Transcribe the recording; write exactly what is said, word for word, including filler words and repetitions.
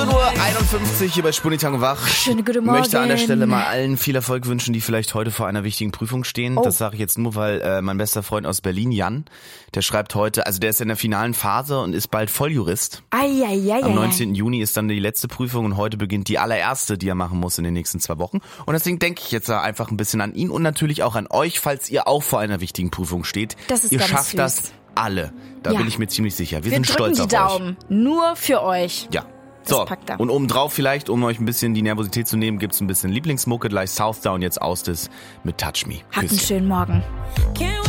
neun Uhr einundfünfzig hier bei Spunitango wach. Schöne gute Morgen. Ich möchte an der Stelle mal allen viel Erfolg wünschen, die vielleicht heute vor einer wichtigen Prüfung stehen. Oh. Das sage ich jetzt nur, weil äh, mein bester Freund aus Berlin, Jan, der schreibt heute, also der ist in der finalen Phase und ist bald Volljurist. Eieiei. Am neunzehnten Juni ist dann die letzte Prüfung und heute beginnt die allererste, die er machen muss in den nächsten zwei Wochen. Und deswegen denke ich jetzt einfach ein bisschen an ihn und natürlich auch an euch, falls ihr auch vor einer wichtigen Prüfung steht. Das ist ihr ganz schafft süß. das alle. Da Ja. bin ich mir ziemlich sicher. Wir, Wir sind drücken stolz die auf euch. Daumen. Nur für euch. Ja. Das So, packt er. und obendrauf vielleicht, um euch ein bisschen die Nervosität zu nehmen, gibt's ein bisschen Lieblingsmucke, gleich Southdown, jetzt Austis mit Touch Me. Habt einen Küsschen. schönen Morgen.